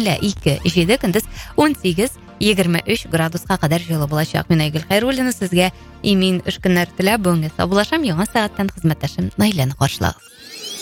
түнде 2-7, күндіз 18-23 градусқа қадар жылы болашақ. Мен Айгүл Хайруллина, сізге имен 3 күннәр тіләп, бүгінгі сау болашам. Яңа сағаттан қызметташым Найланы қоршылағыз.